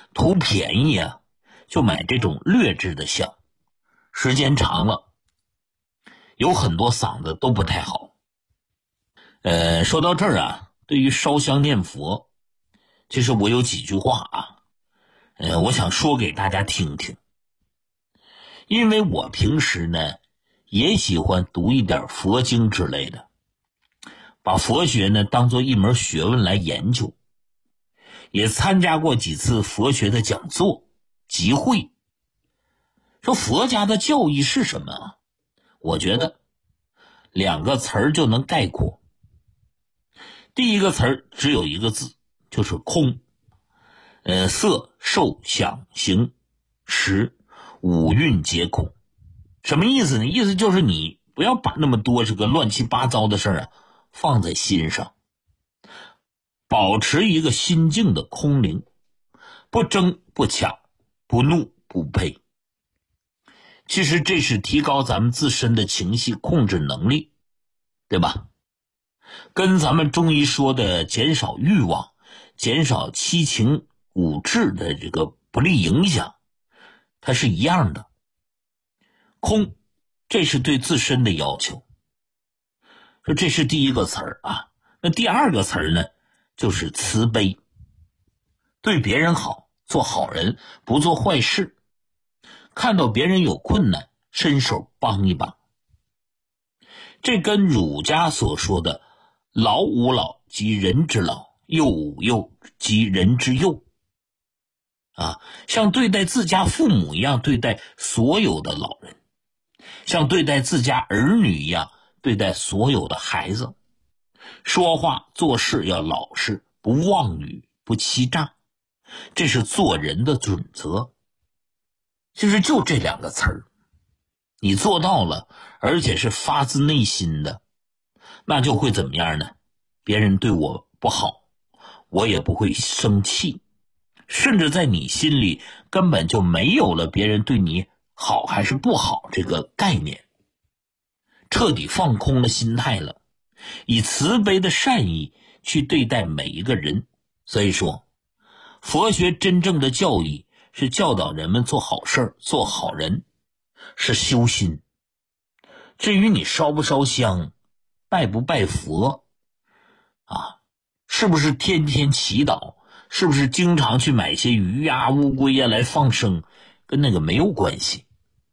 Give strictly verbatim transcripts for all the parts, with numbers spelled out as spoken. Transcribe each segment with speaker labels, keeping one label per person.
Speaker 1: 图便宜啊，就买这种劣质的香，时间长了，有很多嗓子都不太好。呃，说到这儿啊，对于烧香念佛，其实我有几句话啊，呃，我想说给大家听听。因为我平时呢，也喜欢读一点佛经之类的，把佛学呢当做一门学问来研究，也参加过几次佛学的讲座、集会。说佛家的教义是什么啊？我觉得两个词儿就能概括。第一个词儿只有一个字，就是空。呃，色、受、想、行、识，五蕴皆空。什么意思呢？意思就是你不要把那么多这个乱七八糟的事儿啊放在心上，保持一个心境的空灵，不争不抢，不怒不呸。其实这是提高咱们自身的情绪控制能力，对吧？跟咱们中医说的减少欲望、减少七情五志的这个不利影响，它是一样的。空，这是对自身的要求。说这是第一个词儿啊。那第二个词儿呢，就是慈悲。对别人好，做好人，不做坏事。看到别人有困难，伸手帮一帮。这跟儒家所说的老吾老及人之老，幼吾幼及人之幼啊，像对待自家父母一样对待所有的老人，像对待自家儿女一样对待所有的孩子。说话做事要老实，不妄语，不欺诈，这是做人的准则。其实就这两个词儿，你做到了，而且是发自内心的，那就会怎么样呢？别人对我不好，我也不会生气，甚至在你心里根本就没有了别人对你好还是不好这个概念，彻底放空了心态了，以慈悲的善意去对待每一个人。所以说，佛学真正的教义是教导人们做好事，做好人，是修心。至于你烧不烧香，拜不拜佛啊，是不是天天祈祷，是不是经常去买些鱼呀、乌龟呀来放生，跟那个没有关系。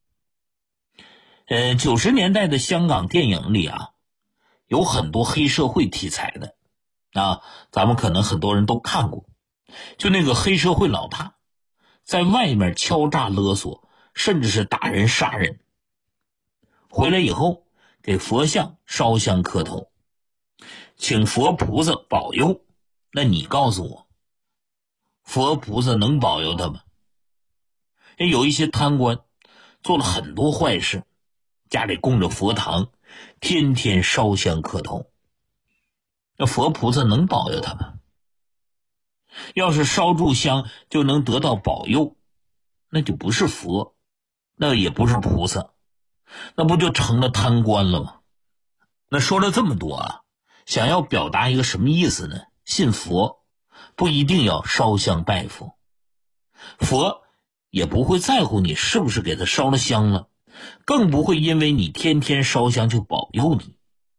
Speaker 1: 呃，九十年代的香港电影里啊，有很多黑社会题材的啊，咱们可能很多人都看过。就那个黑社会老大，在外面敲诈勒索，甚至是打人杀人，回来以后给佛像烧香磕头，请佛菩萨保佑。那你告诉我，佛菩萨能保佑他吗？有一些贪官做了很多坏事，家里供着佛堂，天天烧香磕头，那佛菩萨能保佑他吗？要是烧炷香就能得到保佑，那就不是佛，那也不是菩萨，那不就成了贪官了吗？那说了这么多啊，想要表达一个什么意思呢？信佛不一定要烧香拜佛，佛也不会在乎你是不是给他烧了香了，更不会因为你天天烧香就保佑你。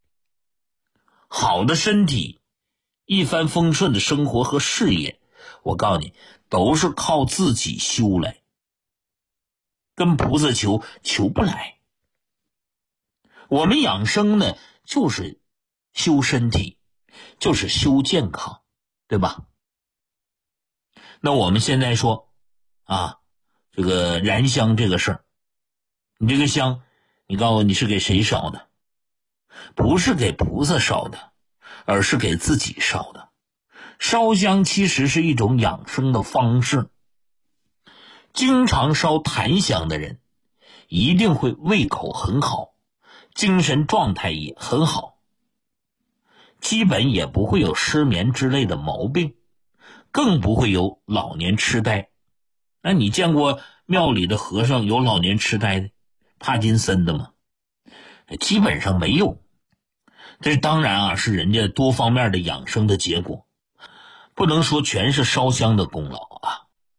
Speaker 1: 好的身体，一帆风顺的生活和事业，我告诉你，都是靠自己修来，跟菩萨求求不来。我们养生呢，就是修身体，就是修健康，对吧？那我们现在说啊，这个燃香这个事儿，你这个香，你告诉我你是给谁烧的？不是给菩萨烧的，而是给自己烧的。烧香其实是一种养生的方式。经常烧檀香的人一定会胃口很好，精神状态也很好，基本也不会有失眠之类的毛病，更不会有老年痴呆。那你见过庙里的和尚有老年痴呆的、帕金森的吗？基本上没有。这当然啊，是人家多方面的养生的结果，不能说全是烧香的功劳啊。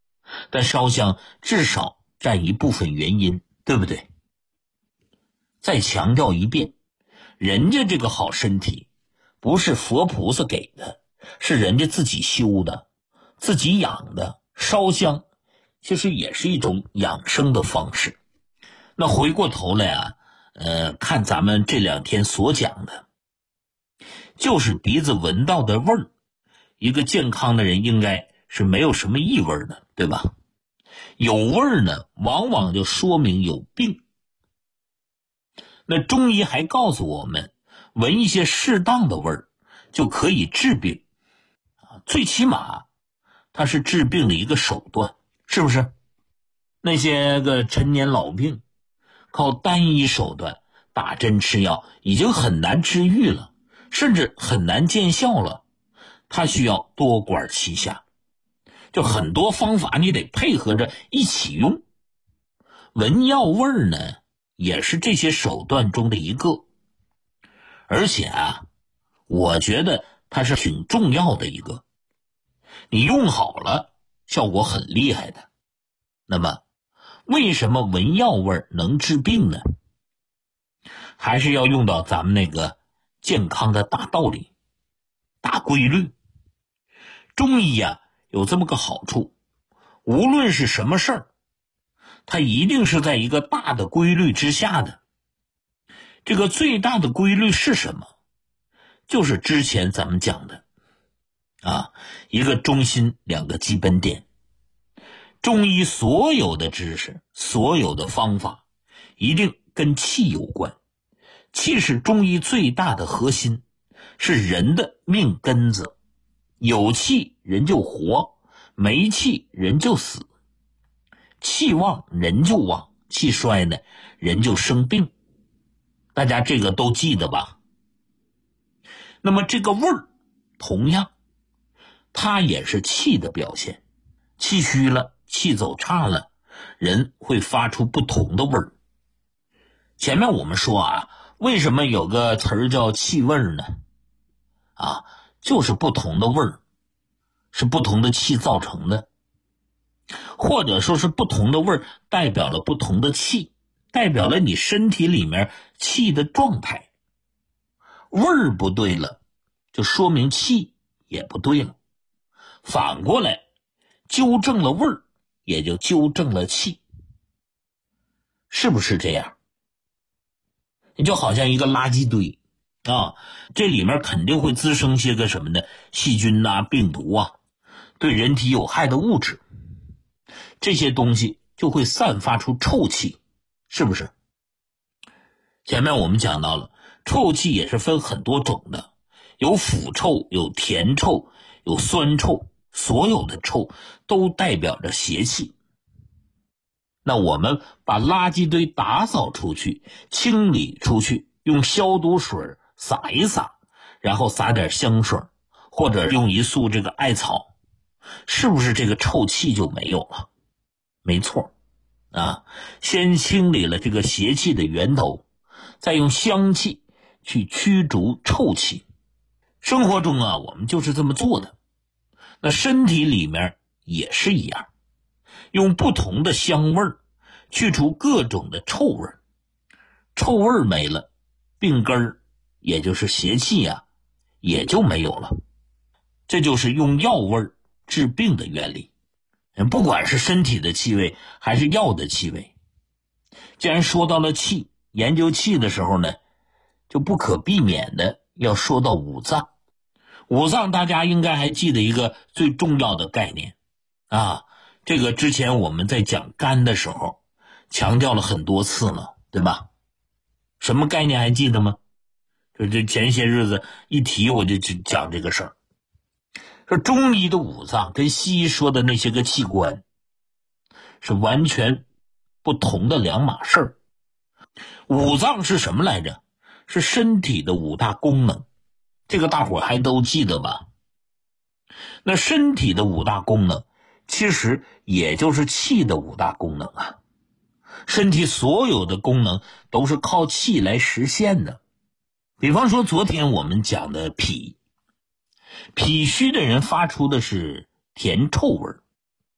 Speaker 1: 但烧香至少占一部分原因，对不对？再强调一遍，人家这个好身体不是佛菩萨给的，是人家自己修的，自己养的。烧香其实也是一种养生的方式。那回过头来啊，呃，看咱们这两天所讲的，就是鼻子闻到的味儿。一个健康的人应该是没有什么异味的，对吧？有味儿呢，往往就说明有病。那中医还告诉我们，闻一些适当的味儿就可以治病，最起码它是治病的一个手段，是不是？那些个陈年老病，靠单一手段打针吃药已经很难治愈了，甚至很难见效了，它需要多管齐下，就很多方法你得配合着一起用。闻药味儿呢，也是这些手段中的一个，而且啊，我觉得它是挺重要的一个，你用好了效果很厉害的。那么为什么闻药味能治病呢？还是要用到咱们那个健康的大道理、大规律。中医啊有这么个好处，无论是什么事儿，它一定是在一个大的规律之下的。这个最大的规律是什么？就是之前咱们讲的啊，一个中心，两个基本点。中医所有的知识，所有的方法一定跟气有关。气是中医最大的核心，是人的命根子。有气人就活，没气人就死。气旺人就旺，气衰呢人就生病。大家这个都记得吧？那么这个味儿同样，它也是气的表现。气虚了，气走差了，人会发出不同的味儿。前面我们说啊，为什么有个词儿叫气味呢？啊，就是不同的味儿，是不同的气造成的，或者说是不同的味儿代表了不同的气，代表了你身体里面气的状态。味儿不对了，就说明气也不对了。反过来，纠正了味儿，也就纠正了气，是不是这样？你就好像一个垃圾堆啊，这里面肯定会滋生些个什么呢？细菌啊、病毒啊，对人体有害的物质，这些东西就会散发出臭气，是不是？前面我们讲到了，臭气也是分很多种的，有腐臭，有甜臭，有酸臭，所有的臭都代表着邪气。那我们把垃圾堆打扫出去，清理出去，用消毒水洒一洒，然后洒点香水，或者用一束这个艾草，是不是这个臭气就没有了？没错啊，先清理了这个邪气的源头，再用香气去驱逐臭气。生活中啊，我们就是这么做的。那身体里面也是一样，用不同的香味儿去除各种的臭味儿，臭味儿没了，病根儿也就是邪气啊也就没有了。这就是用药味儿治病的原理。不管是身体的气味还是药的气味，既然说到了气，研究气的时候呢，就不可避免的要说到五脏。五脏大家应该还记得一个最重要的概念啊，这个之前我们在讲肝的时候强调了很多次了，对吧？什么概念还记得吗？就这前些日子一提我就讲这个事儿。说中医的五脏跟西医说的那些个器官是完全不同的两码事儿。五脏是什么来着？是身体的五大功能，这个大伙还都记得吧？那身体的五大功能其实也就是气的五大功能啊。身体所有的功能都是靠气来实现的。比方说昨天我们讲的脾，脾虚的人发出的是甜臭味，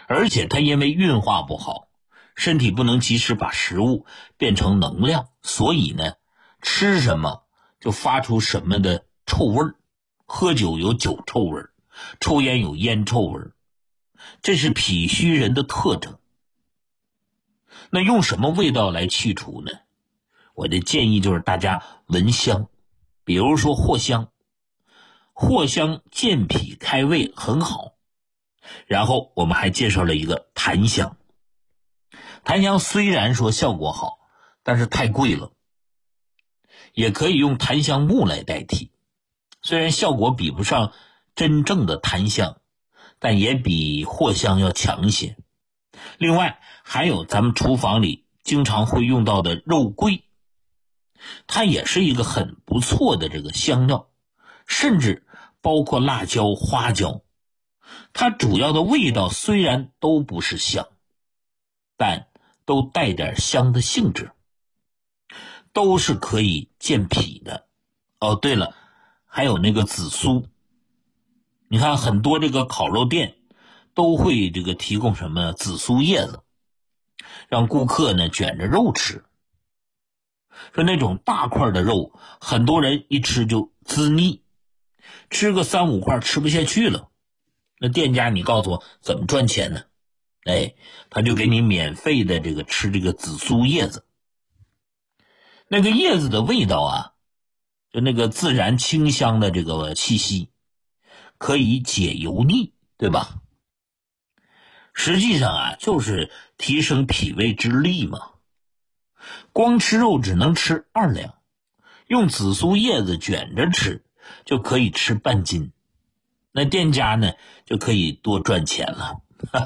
Speaker 1: 而且它因为运化不好，身体不能及时把食物变成能量，所以呢，吃什么就发出什么的臭味儿。喝酒有酒臭味儿，抽烟有烟臭味儿，这是脾虚人的特征。那用什么味道来去除呢？我的建议就是大家闻香，比如说藿香，藿香健脾开胃很好。然后我们还介绍了一个檀香，檀香虽然说效果好，但是太贵了，也可以用檀香木来代替。虽然效果比不上真正的檀香，但也比藿香要强一些。另外还有咱们厨房里经常会用到的肉桂，它也是一个很不错的这个香料，甚至包括辣椒、花椒，它主要的味道虽然都不是香，但都带点香的性质，都是可以健脾的。哦，对了，还有那个紫苏，你看很多这个烤肉店都会这个提供什么紫苏叶子，让顾客呢卷着肉吃。说那种大块的肉，很多人一吃就滋腻，吃个三五块吃不下去了。那店家你告诉我怎么赚钱呢？哎，他就给你免费的这个吃这个紫苏叶子。那个叶子的味道啊，就那个自然清香的这个气息，可以解油腻，对吧？实际上啊，就是提升脾胃之力嘛。光吃肉只能吃二两，用紫苏叶子卷着吃，就可以吃半斤。那店家呢，就可以多赚钱了。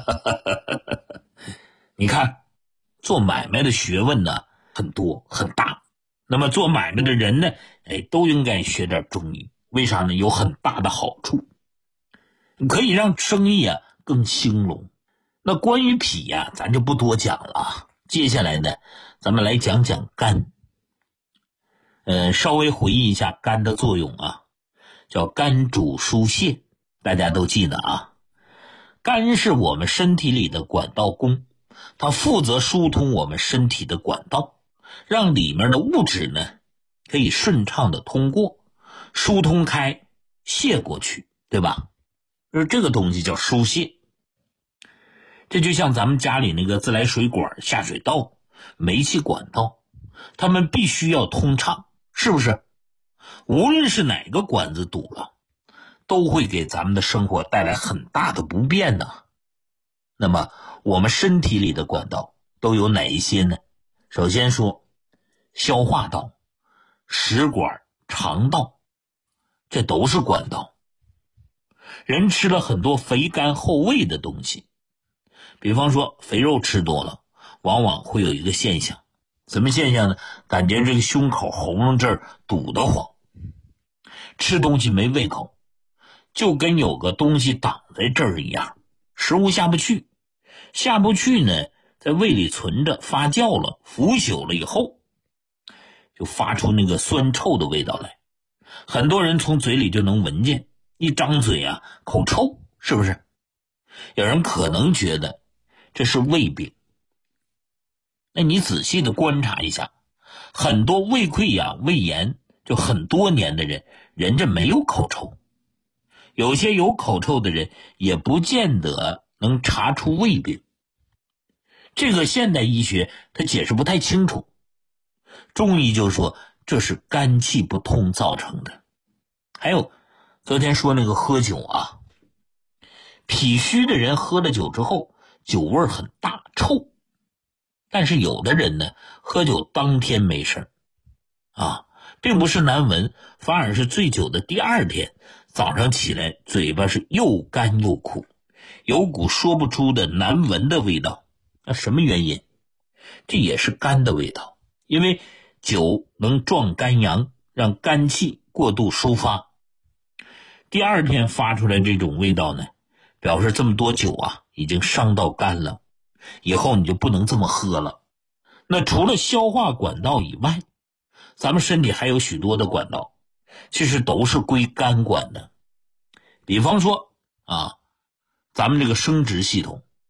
Speaker 1: 你看，做买卖的学问呢，很多很大。那么做买卖的人呢，哎，都应该学点中医。为啥呢？有很大的好处，可以让生意啊更兴隆。那关于脾呀、啊，咱就不多讲了啊。接下来呢，咱们来讲讲肝。呃，稍微回忆一下肝的作用啊，叫肝主疏泄，大家都记得啊。肝是我们身体里的管道工，它负责疏通我们身体的管道，让里面的物质呢可以顺畅的通过，疏通开，泄过去，对吧？就是这个东西叫疏泄。这就像咱们家里那个自来水管、下水道、煤气管道，它们必须要通畅，是不是？无论是哪个管子堵了，都会给咱们的生活带来很大的不便呢。那么我们身体里的管道都有哪一些呢？首先说消化道、食管、肠道，这都是管道。人吃了很多肥甘厚味的东西，比方说肥肉吃多了，往往会有一个现象，什么现象呢？感觉这个胸口喉咙这儿堵得慌，吃东西没胃口，就跟有个东西挡在这儿一样，食物下不去，下不去呢，在胃里存着发酵了，腐朽了以后，就发出那个酸臭的味道来。很多人从嘴里就能闻见，一张嘴啊，口臭，是不是？有人可能觉得这是胃病，那你仔细的观察一下，很多胃溃疡、胃炎就很多年的人，人家没有口臭。有些有口臭的人也不见得能查出胃病，这个现代医学它解释不太清楚。中医就说这是肝气不通造成的。还有昨天说那个喝酒啊，脾虚的人喝了酒之后酒味很大，臭。但是有的人呢，喝酒当天没事啊，并不是难闻，反而是醉酒的第二天早上起来嘴巴是又干又苦，有股说不出的难闻的味道。那什么原因？这也是肝的味道，因为酒能壮肝阳，让肝气过度抒发。第二天发出来这种味道呢，表示这么多酒啊已经伤到肝了，以后你就不能这么喝了。那除了消化管道以外，咱们身体还有许多的管道，其实都是归肝管的。比方说啊，咱们这个生殖系统，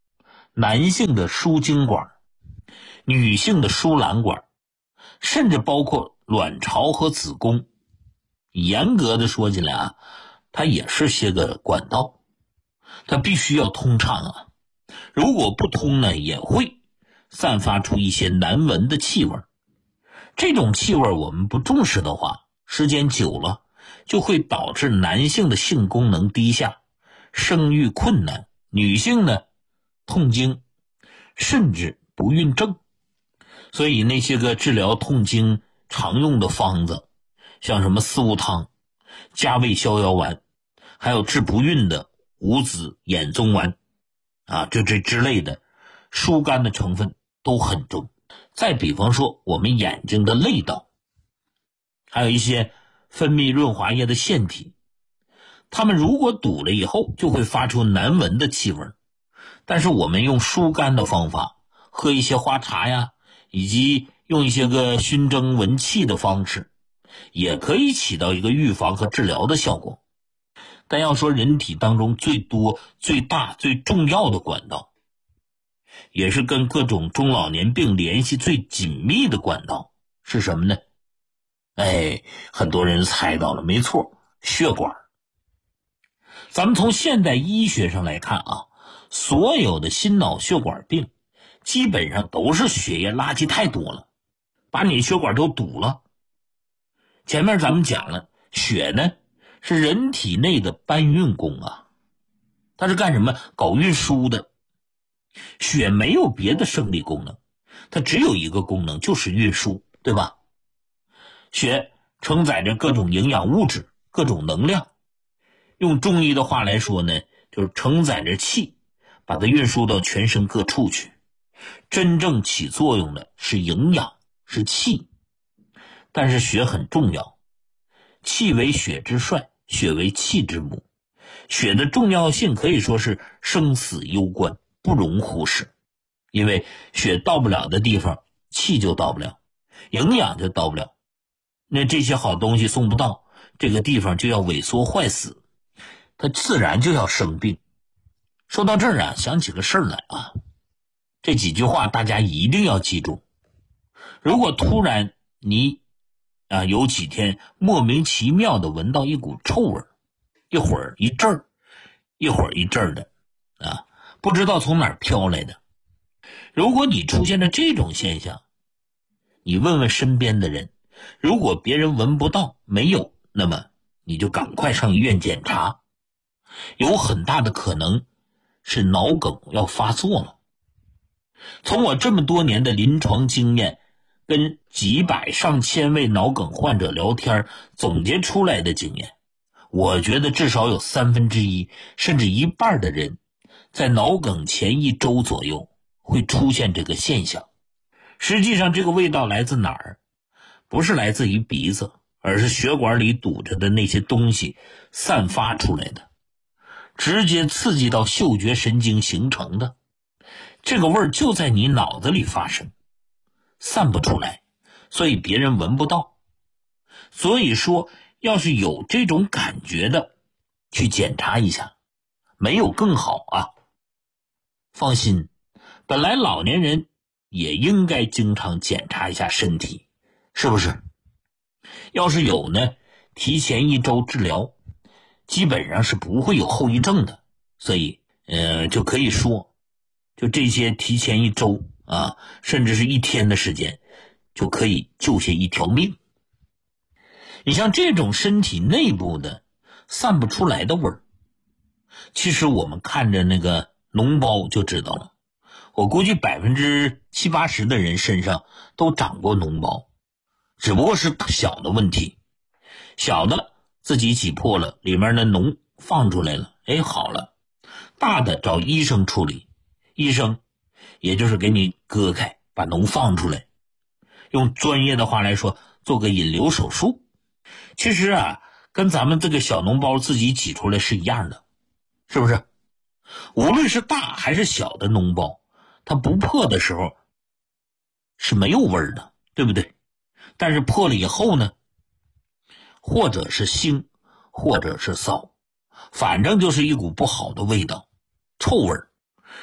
Speaker 1: 男性的输精管、女性的输卵管，甚至包括卵巢和子宫。严格的说起来啊，它也是些个管道，它必须要通畅啊。如果不通呢，也会散发出一些难闻的气味。这种气味我们不重视的话，时间久了就会导致男性的性功能低下，生育困难，女性呢痛经，甚至不孕症。所以那些个治疗痛经常用的方子，像什么四物汤、加味逍遥丸，还有治不孕的五子衍宗丸啊，这这之类的疏肝的成分都很重。再比方说我们眼睛的泪道，还有一些分泌润滑液的腺体，它们如果堵了以后就会发出难闻的气味。但是我们用疏肝的方法，喝一些花茶呀，以及用一些个熏蒸闻气的方式，也可以起到一个预防和治疗的效果。但要说人体当中最多、最大、最重要的管道，也是跟各种中老年病联系最紧密的管道是什么呢？哎，很多人猜到了，没错，血管。咱们从现代医学上来看啊，所有的心脑血管病基本上都是血液垃圾太多了，把你血管都堵了。前面咱们讲了，血呢是人体内的搬运工啊，它是干什么？搞运输的。血没有别的生理功能，它只有一个功能，就是运输，对吧？血承载着各种营养物质，各种能量。用中医的话来说呢，就是承载着气，把它运输到全身各处去。真正起作用的是营养，是气。但是血很重要，气为血之帅，血为气之母。血的重要性可以说是生死攸关，不容忽视。因为血到不了的地方，气就到不了，营养就到不了。那这些好东西送不到，这个地方就要萎缩坏死，它自然就要生病。说到这儿啊，想起个事儿来啊，这几句话大家一定要记住。如果突然你啊有几天莫名其妙的闻到一股臭味，一会儿一阵儿，一会儿一阵儿的啊，不知道从哪儿飘来的。如果你出现了这种现象，你问问身边的人，如果别人闻不到，没有，那么你就赶快上医院检查，有很大的可能是脑梗要发作了。从我这么多年的临床经验，跟几百上千位脑梗患者聊天总结出来的经验，我觉得至少有三分之一甚至一半的人在脑梗前一周左右会出现这个现象。实际上这个味道来自哪儿？不是来自于鼻子，而是血管里堵着的那些东西散发出来的，直接刺激到嗅觉神经形成的。这个味儿就在你脑子里发生，散不出来，所以别人闻不到。所以说要是有这种感觉的，去检查一下，没有更好啊。放心，本来老年人也应该经常检查一下身体，是不是？要是有呢，提前一周治疗，基本上是不会有后遗症的。所以呃，就可以说就这些提前一周啊，甚至是一天的时间，就可以救下一条命。你像这种身体内部的散不出来的味儿，其实我们看着那个脓包就知道了。我估计百分之七八十的人身上都长过脓包，只不过是小的问题，小的自己挤破了，里面的脓放出来了，哎，好了。大的找医生处理，医生也就是给你割开，把脓放出来，用专业的话来说，做个引流手术。其实啊，跟咱们这个小脓包自己挤出来是一样的，是不是？无论是大还是小的脓包，它不破的时候是没有味儿的，对不对？但是破了以后呢，或者是腥，或者是臊，反正就是一股不好的味道，臭味儿。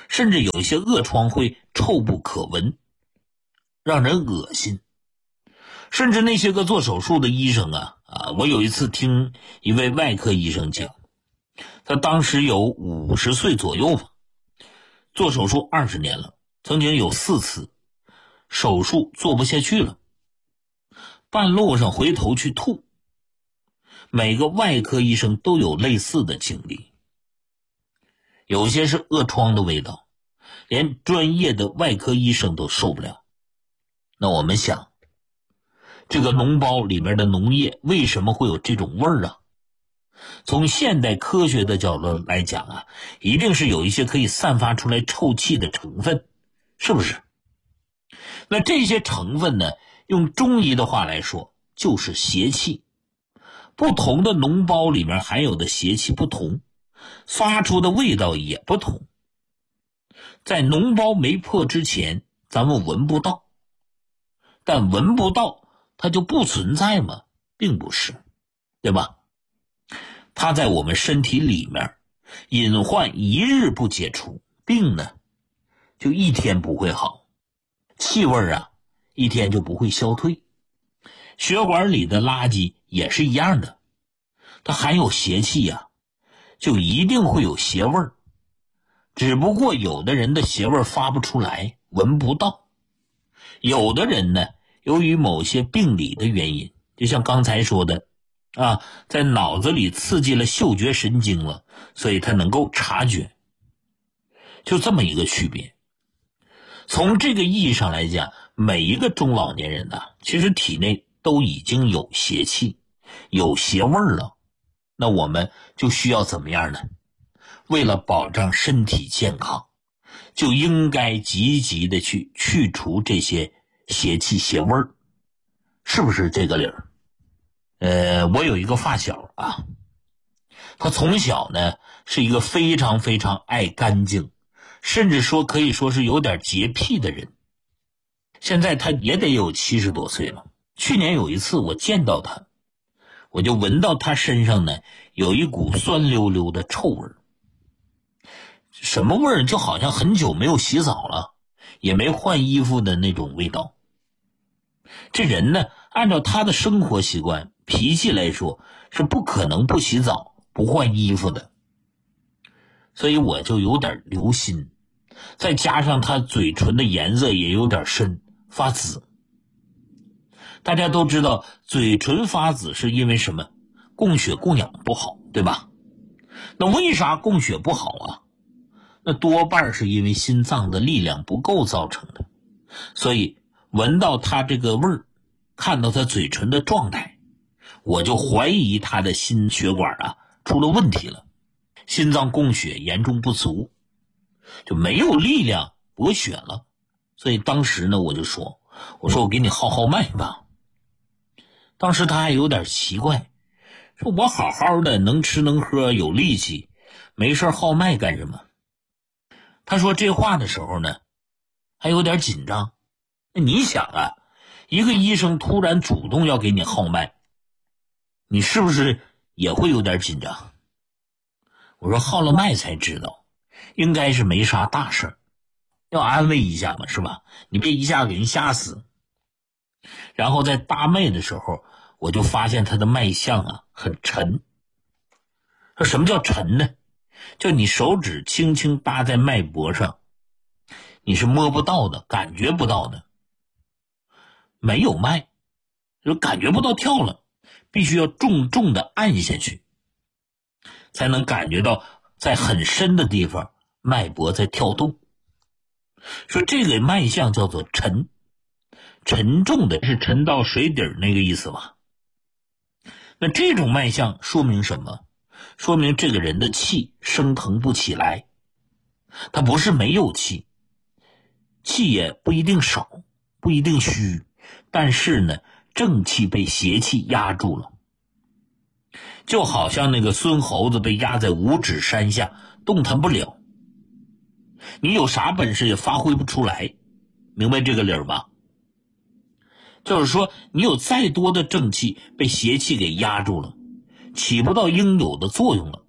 Speaker 1: 甚至有一些恶疮会臭不可闻，让人恶心。甚至那些个做手术的医生啊啊，我有一次听一位外科医生讲，他当时有五十岁左右吧，做手术二十年了，曾经有四次手术做不下去了，半路上回头去吐。每个外科医生都有类似的经历，有些是恶疮的味道，连专业的外科医生都受不了。那我们想，这个脓包里面的脓液为什么会有这种味儿啊？从现代科学的角度来讲啊，一定是有一些可以散发出来臭气的成分，是不是？那这些成分呢，用中医的话来说，就是邪气。不同的脓包里面含有的邪气不同，发出的味道也不同。在脓包没破之前，咱们闻不到，但闻不到它就不存在吗？并不是，对吧？它在我们身体里面，隐患一日不解除，病呢就一天不会好，气味啊一天就不会消退。血管里的垃圾也是一样的，它含有邪气呀、啊，就一定会有邪味儿。只不过有的人的邪味发不出来，闻不到；有的人呢，由于某些病理的原因，就像刚才说的啊，在脑子里刺激了嗅觉神经了，所以他能够察觉。就这么一个区别。从这个意义上来讲，每一个中老年人呢、啊，其实体内都已经有邪气，有邪味了。那我们就需要怎么样呢？为了保障身体健康，就应该积极的去去除这些邪气邪味儿，是不是这个理儿？呃，我有一个发小啊，他从小呢是一个非常非常爱干净，甚至说可以说是有点洁癖的人。现在他也得有七十多岁了。去年有一次我见到他，我就闻到他身上呢有一股酸溜溜的臭味。什么味儿？就好像很久没有洗澡了，也没换衣服的那种味道。这人呢，按照他的生活习惯、脾气来说，是不可能不洗澡、不换衣服的。所以我就有点留心，再加上他嘴唇的颜色也有点深，发紫。大家都知道，嘴唇发紫是因为什么？供血供氧不好，对吧？那为啥供血不好啊？那多半是因为心脏的力量不够造成的。所以闻到他这个味儿，看到他嘴唇的状态，我就怀疑他的心血管啊出了问题了，心脏供血严重不足，就没有力量补血了。所以当时呢，我就说，我说我给你号号脉吧。当时他还有点奇怪，说我好好的能吃能喝有力气，没事号脉干什么？他说这话的时候呢，还有点紧张。你想啊，一个医生突然主动要给你号脉，你是不是也会有点紧张？我说号了脉才知道，应该是没啥大事，要安慰一下嘛，是吧？你别一下给人吓死。然后在搭脉的时候，我就发现他的脉象啊很沉。说什么叫沉呢？就你手指轻轻搭在脉搏上，你是摸不到的，感觉不到的，没有脉，就感觉不到跳了，必须要重重的按下去，才能感觉到在很深的地方脉搏在跳动。说这个脉象叫做沉，沉重的是沉到水底那个意思吧。那这种脉象说明什么？说明这个人的气升腾不起来。他不是没有气，气也不一定少，不一定虚，但是呢，正气被邪气压住了，就好像那个孙猴子被压在五指山下，动弹不了，你有啥本事也发挥不出来，明白这个理儿吧？就是说，你有再多的正气被邪气给压住了，起不到应有的作用了。